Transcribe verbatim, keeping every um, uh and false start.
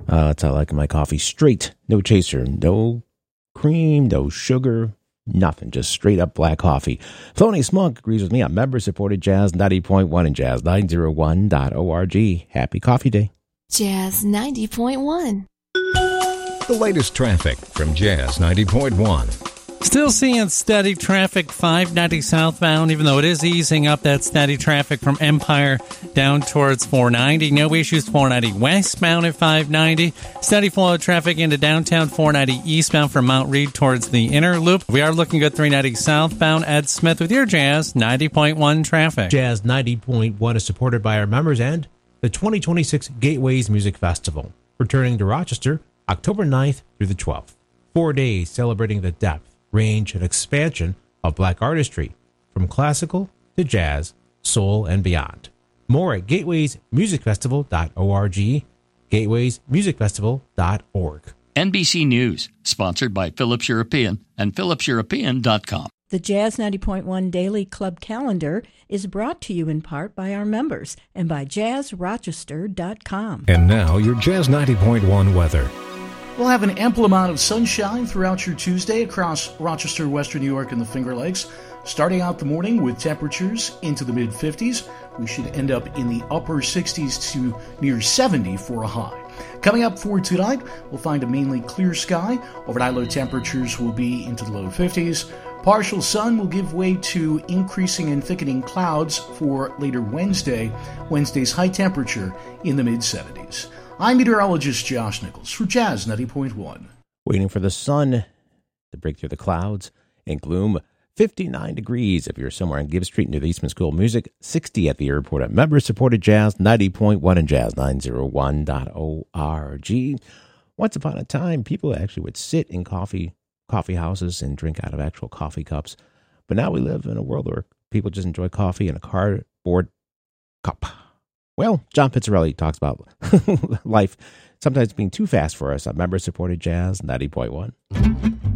Uh, that's how I like my coffee. Straight. No chaser. No cream. No sugar. Nothing. Just straight up black coffee. Thelonious Monk agrees with me on member-supported Jazz ninety point one and Jazz nine oh one dot org. Happy Coffee Day. Jazz ninety point one. The latest traffic from Jazz ninety point one. Still seeing steady traffic five ninety southbound, even though it is easing up that steady traffic from Empire down towards four ninety. No issues four ninety westbound at five ninety. Steady flow of traffic into downtown four ninety eastbound from Mount Read towards the inner loop. We are looking good three ninety southbound. Ed Smith with your Jazz ninety point one traffic. Jazz ninety point one is supported by our members and the twenty twenty-six Gateways Music Festival, returning to Rochester October ninth through the twelfth. Four days celebrating the depth, range, and expansion of black artistry, from classical to jazz, soul, and beyond. More at gateways music festival dot org, gateways music festival dot org. N B C News, sponsored by Philips European and philips european dot com. The Jazz ninety point one Daily Club Calendar is brought to you in part by our members and by jazz rochester dot com. And now your Jazz ninety point one weather. We'll have an ample amount of sunshine throughout your Tuesday across Rochester, Western New York, and the Finger Lakes. Starting out the morning with temperatures into the mid-fifties, we should end up in the upper sixties to near seventy for a high. Coming up for tonight, we'll find a mainly clear sky. Overnight low temperatures will be into the low fifties. Partial sun will give way to increasing and thickening clouds for later Wednesday. Wednesday's high temperature in the mid-seventies. I'm meteorologist Josh Nichols for Jazz ninety point one. Waiting for the sun to break through the clouds and gloom. fifty-nine degrees if you're somewhere on Gibbs Street near the Eastman School of Music. sixty at the airport at member-supported Jazz ninety point one and Jazz nine oh one dot org. Once upon a time, people actually would sit in coffee coffee houses and drink out of actual coffee cups. But now we live in a world where people just enjoy coffee in a cardboard cup. Well, John Pizzarelli talks about life sometimes being too fast for us on member-supported Jazz ninety point one.